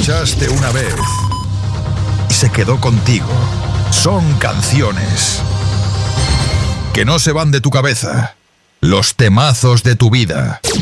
escuchaste una vez y se quedó contigo. Son canciones que no se van de tu cabeza. Los temazos de tu vida.